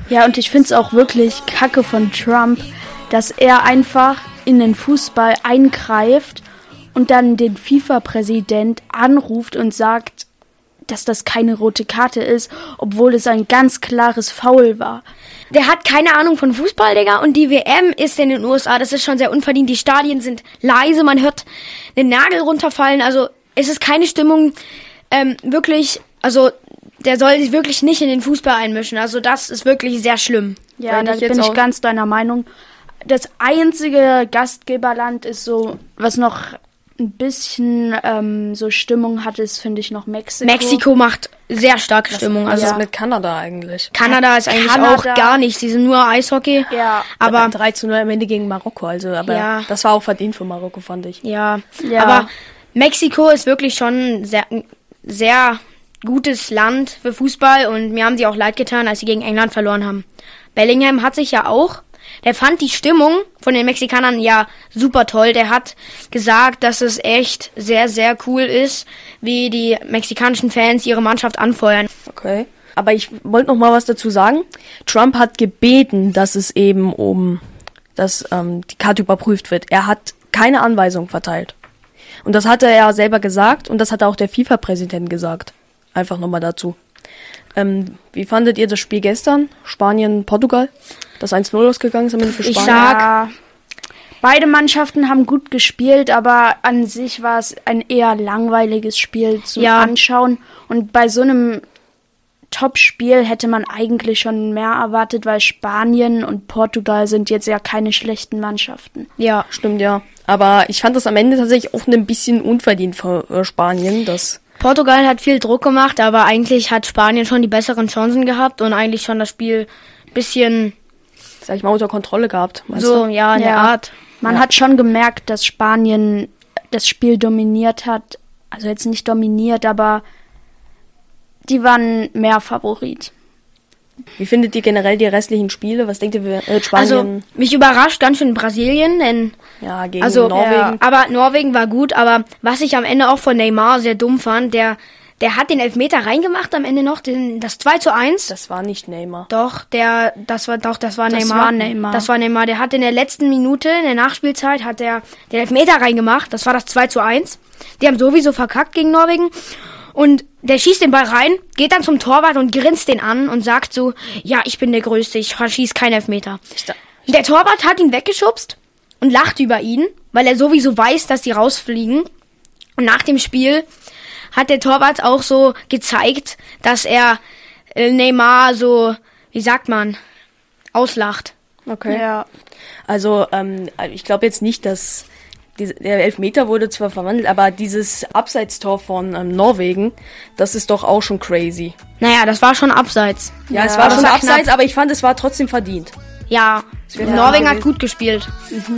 Ja, und ich finde es auch wirklich kacke von Trump, dass er einfach in den Fußball eingreift und dann den FIFA-Präsident anruft und sagt, dass das keine rote Karte ist, obwohl es ein ganz klares Foul war. Der hat keine Ahnung von Fußball, Digga, und die WM ist in den USA, das ist schon sehr unverdient, die Stadien sind leise, man hört den Nagel runterfallen, also es ist keine Stimmung, wirklich, also der soll sich wirklich nicht in den Fußball einmischen, also das ist wirklich sehr schlimm. Ja, da bin ich ganz deiner Meinung. Das einzige Gastgeberland ist so, was noch ein bisschen so Stimmung hat, ist, finde ich, noch Mexiko. Mexiko macht sehr starke Stimmung. Was ist mit Kanada eigentlich? Kanada ist eigentlich auch gar nicht. Die sind nur Eishockey. Ja. Aber 3-0 am Ende gegen Marokko. Also, aber das war auch verdient für Marokko, fand ich. Ja. Aber Mexiko ist wirklich schon ein sehr gutes Land für Fußball und mir haben sie auch leid getan, als sie gegen England verloren haben. Bellingham hat sich ja auch, der fand die Stimmung von den Mexikanern ja super toll. Der hat gesagt, dass es echt sehr, sehr cool ist, wie die mexikanischen Fans ihre Mannschaft anfeuern. Okay. Aber ich wollte noch mal was dazu sagen. Trump hat gebeten, dass es eben die Karte überprüft wird. Er hat keine Anweisung verteilt. Und das hatte er selber gesagt und das hat auch der FIFA-Präsident gesagt. Einfach nochmal dazu. Wie fandet ihr das Spiel gestern? Spanien-Portugal? Das 1-0 ausgegangen ist am Ende für Spanien. Ich sag, beide Mannschaften haben gut gespielt, aber an sich war es ein eher langweiliges Spiel zu anschauen. Und bei so einem Top-Spiel hätte man eigentlich schon mehr erwartet, weil Spanien und Portugal sind jetzt ja keine schlechten Mannschaften. Ja, stimmt, ja. Aber ich fand das am Ende tatsächlich auch ein bisschen unverdient für Spanien, das... Portugal hat viel Druck gemacht, aber eigentlich hat Spanien schon die besseren Chancen gehabt und eigentlich schon das Spiel ein bisschen, sag ich mal, unter Kontrolle gehabt. So, du? Ja, in der Art. Man hat schon gemerkt, dass Spanien das Spiel dominiert hat. Also jetzt nicht dominiert, aber die waren mehr Favorit. Wie findet ihr generell die restlichen Spiele? Was denkt ihr, Spanien? Also, mich überrascht ganz schön Brasilien, denn gegen Norwegen. Ja, aber Norwegen war gut, aber was ich am Ende auch von Neymar sehr dumm fand, der hat den Elfmeter reingemacht am Ende noch, das 2:1. Das war nicht Neymar. Das war Neymar. Das war Neymar. Der hat in der letzten Minute, in der Nachspielzeit, hat der den Elfmeter reingemacht. Das war das 2:1. Die haben sowieso verkackt gegen Norwegen. Und der schießt den Ball rein, geht dann zum Torwart und grinst den an und sagt so, ja, ich bin der Größte, ich schieß keinen Elfmeter. Der Torwart hat ihn weggeschubst und lacht über ihn, weil er sowieso weiß, dass die rausfliegen. Und nach dem Spiel hat der Torwart auch so gezeigt, dass er Neymar so, wie sagt man, auslacht. Okay. Ja. Also, ich glaube jetzt nicht, dass der Elfmeter wurde zwar verwandelt, aber dieses Abseitstor von Norwegen, das ist doch auch schon crazy. Naja, das war schon abseits. Ja, es war schon abseits, aber ich fand, es war trotzdem verdient. Ja, Norwegen hat gut gespielt.